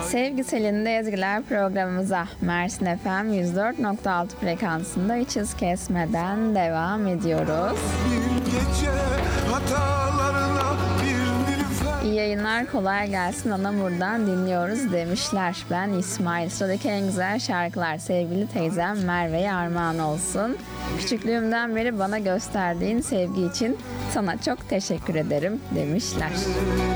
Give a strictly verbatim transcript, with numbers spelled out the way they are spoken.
Sevgi Selin'de Ezgiler programımıza Mersin F M yüz dört nokta altı frekansında hiç hız kesmeden devam ediyoruz. Bir gece hatalarına bir nilüfer. İyi yayınlar, kolay gelsin, ana buradan dinliyoruz demişler. Ben İsmail. Sıradaki en güzel şarkılar sevgili teyzem Merve'ye armağan olsun. Küçüklüğümden beri bana gösterdiğin sevgi için sana çok teşekkür ederim demişler.